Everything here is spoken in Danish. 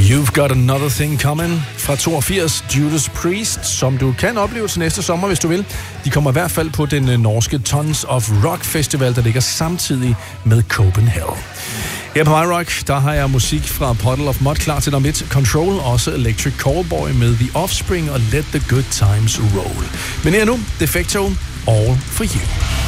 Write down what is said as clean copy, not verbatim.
You've Got Another Thing Coming fra 82, Judas Priest, som du kan opleve til næste sommer, hvis du vil. De kommer i hvert fald på den norske Tons of Rock Festival, der ligger samtidig med Copenhagen. Her på MyRock, der har jeg musik fra Puddle of Mud klar til om lidt. Control, også Electric Callboy med The Offspring og Let the Good Times Roll. Men her nu, Defecto, All for You.